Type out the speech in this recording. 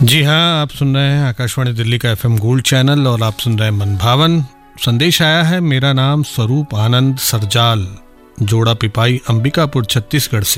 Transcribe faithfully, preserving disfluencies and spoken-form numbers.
जी हाँ, आप सुन रहे हैं आकाशवाणी दिल्ली का एफएम गोल्ड चैनल और आप सुन रहे हैं मन भावन। संदेश आया है, मेरा नाम स्वरूप आनंद सरजाल, जोड़ा पिपाई, अंबिकापुर, छत्तीसगढ़ से।